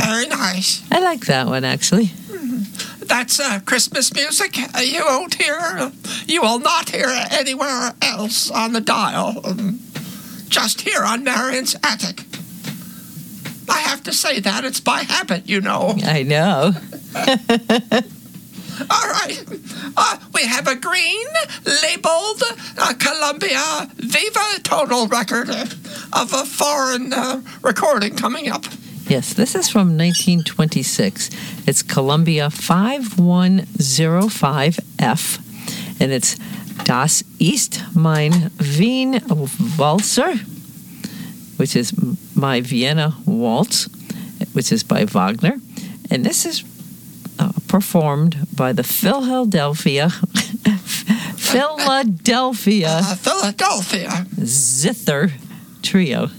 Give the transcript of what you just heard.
Very nice. I like that one, actually. That's Christmas music you won't hear. You will not hear it anywhere else on the dial. Just here on Marion's Attic. I have to say that. It's by habit, you know. I know. All right. We have a green labeled Columbia Viva Total record of a foreign recording coming up. Yes, this is from 1926. It's Columbia 5105F, and it's Das ist mein Wien Walzer, which is my Vienna Waltz, which is by Wagner. And this is performed by the Philadelphia Philadelphia Zither Trio.